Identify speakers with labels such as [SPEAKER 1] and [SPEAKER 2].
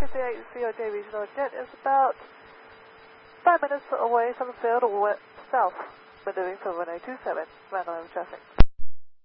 [SPEAKER 1] 58 CRJ Regional Jet is about 5 minutes away from the field south, maneuvering for 1027, runway traffic.